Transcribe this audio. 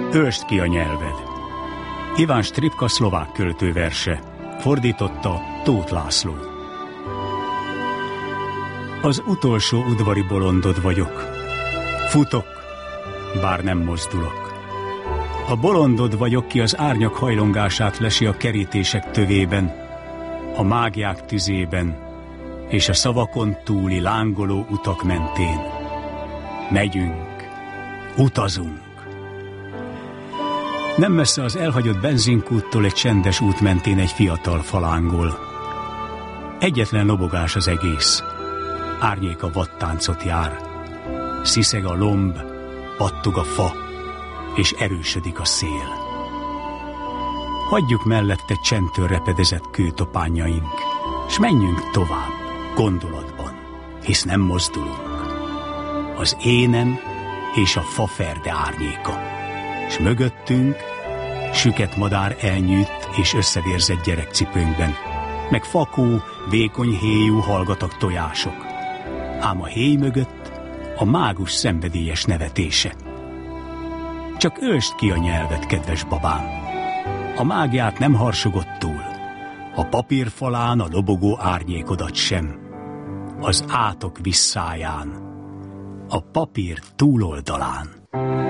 Ősd ki a nyelved. Iván Stripka szlovák költőverse. Fordította Tóth László. Az utolsó udvari bolondod vagyok. Futok, bár nem mozdulok. A bolondod vagyok, ki az árnyak hajlongását lesi a kerítések tövében, a mágiák tüzében és a szavakon túli lángoló utak mentén. Megyünk, utazunk. Nem messze az elhagyott benzinkúttól egy csendes út mentén egy fiatal falángol. Egyetlen lobogás az egész. Árnyék a vadtáncot jár. Sziszeg a lomb, pattog a fa, és erősödik a szél. Hagyjuk mellette csendtől repedezett kőtopányaink, s menjünk tovább, gondolatban, hisz nem mozdulunk. Az énem és a faferde árnyéka, s mögöttünk süket madár elnyűtt és összevérzett gyerekcipőnkben, meg fakó, vékony héjú hallgatak tojások. Ám a héj mögött a mágus szenvedélyes nevetése. Csak ősd ki a nyelvet, kedves babám. A mágiát nem harsogott túl, a papírfalán a lobogó árnyékodat sem. Az átok visszáján, a papír túloldalán.